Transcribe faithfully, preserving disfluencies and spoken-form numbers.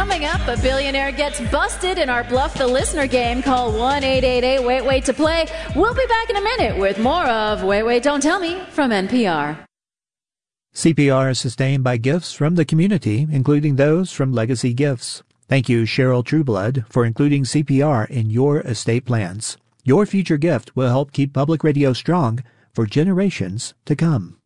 Coming up, a billionaire gets busted in our Bluff the Listener game. Call one eight eight eight wait wait to play. We'll be back in a minute with more of Wait Wait Don't Tell Me from N P R. C P R is sustained by gifts from the community, including those from Legacy Gifts. Thank you, Cheryl Trueblood, for including C P R in your estate plans. Your future gift will help keep public radio strong for generations to come.